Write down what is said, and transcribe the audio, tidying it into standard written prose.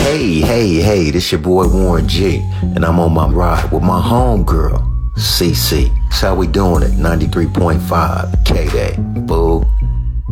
Hey, this your boy Warren G, and I'm on my ride with my homegirl, CC. That's how we doing it, 93.5 K-Day.